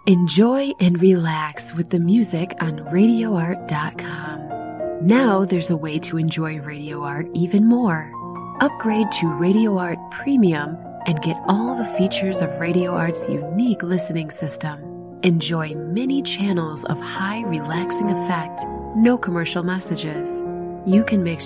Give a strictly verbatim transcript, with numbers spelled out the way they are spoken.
Enjoy and relax with the music on radio art dot com. Now there's a way to enjoy Radio Art even more. Upgrade to Radio Art Premium and get all the features of Radio Art's unique listening system. Enjoy many channels of high relaxing effect, no commercial messages. You can mix